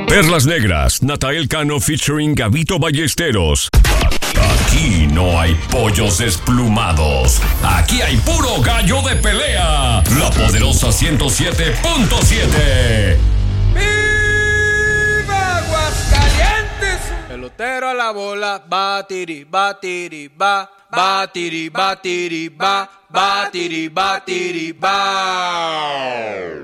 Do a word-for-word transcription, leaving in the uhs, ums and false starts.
Perlas Negras, Natael Cano featuring Gabito Ballesteros. Aquí no hay pollos desplumados. Aquí hay puro gallo de pelea. La poderosa ciento siete punto siete. ¡Viva Aguascalientes! Pelotero a la bola, batiri, batiri, ba, batiri, batiri, ba, batiri, batiri, ba.